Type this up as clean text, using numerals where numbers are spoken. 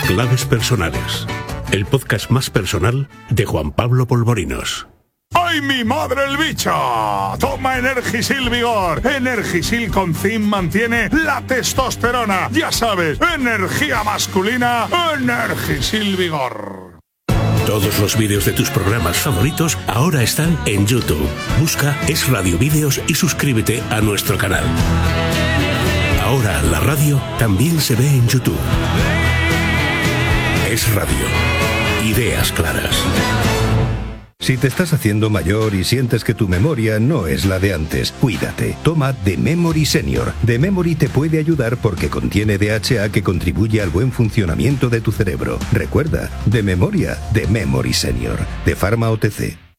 Claves personales. El podcast más personal de Juan Pablo Polvorinos. ¡Ay, mi madre el bicho! Toma Energisil Vigor. Energisil con zinc mantiene la testosterona. Ya sabes, energía masculina, Energisil Vigor. Todos los vídeos de tus programas favoritos ahora están en YouTube. Busca Es Radio Vídeos y suscríbete a nuestro canal. Ahora la radio también se ve en YouTube. Es Radio. Ideas claras. Si te estás haciendo mayor y sientes que tu memoria no es la de antes, cuídate. Toma The Memory Senior. The Memory te puede ayudar porque contiene DHA que contribuye al buen funcionamiento de tu cerebro. Recuerda, de memoria, The Memory Senior. De Pharma OTC.